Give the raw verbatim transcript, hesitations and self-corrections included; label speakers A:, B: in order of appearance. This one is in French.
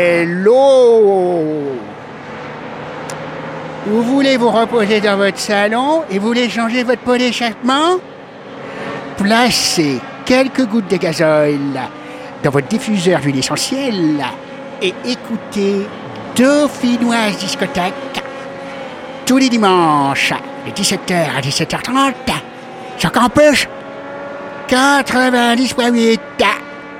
A: Hello! Vous voulez vous reposer dans votre salon et vous voulez changer votre pot d'échappement? Placez quelques gouttes de gazole dans votre diffuseur d'huile essentielle et écoutez Dauphinoise Discothèque tous les dimanches de dix-sept heures à dix-sept heures trente sur Campus quatre-vingt-dix point huit.